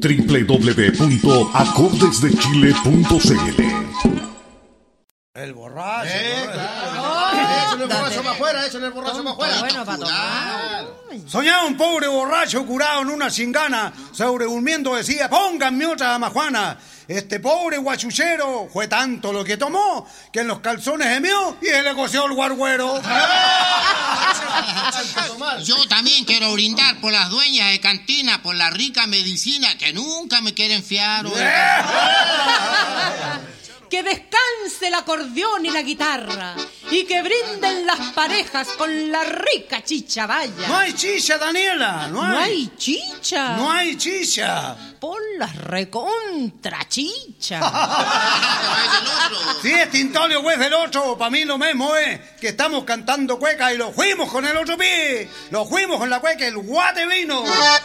www.acordesdechile.cl. El borracho. Échale el borracho para afuera, échale el borracho para afuera. Bueno, para tomar. Soñaba un pobre borracho curado en una cingana, sobredurmiendo decía, pónganme otra majuana. Este pobre guachuchero fue tanto lo que tomó que en los calzones gemió y se le coció el guarguero. Yo también quiero brindar por las dueñas de cantina, por la rica medicina que nunca me quieren fiar. Que descanse el acordeón y la guitarra y que brinden las parejas con la rica chicha, vaya. No hay chicha, Daniela, no hay. ¿No hay chicha? No hay chicha. Pon las recontra chicha. Si es Tintolio o es del otro, para mí lo mismo es que estamos cantando cueca y lo fuimos con el otro pie. Lo fuimos con la cueca, el guate vino.